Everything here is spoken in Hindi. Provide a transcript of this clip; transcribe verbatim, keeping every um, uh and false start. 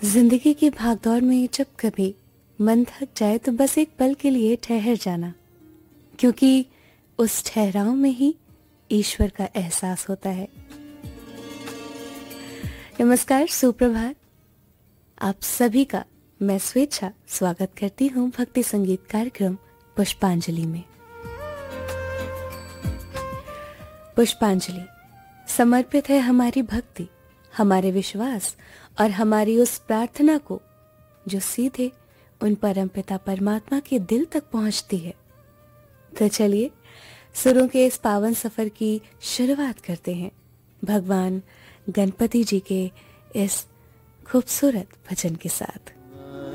जिंदगी की भागदौड़ में जब कभी मन थक जाए तो बस एक पल के लिए ठहर जाना, क्योंकि उस ठहराव में ही ईश्वर का एहसास होता है। नमस्कार, सुप्रभात। आप सभी का मैं स्वेच्छा स्वागत करती हूँ भक्ति संगीत कार्यक्रम पुष्पांजलि में। पुष्पांजलि समर्पित है हमारी भक्ति, हमारे विश्वास और हमारी उस प्रार्थना को जो सीधे उन परमपिता परमात्मा के दिल तक पहुंचती है। तो चलिए सुरों के इस पावन सफर की शुरुआत करते हैं भगवान गणपति जी के इस खूबसूरत भजन के साथ।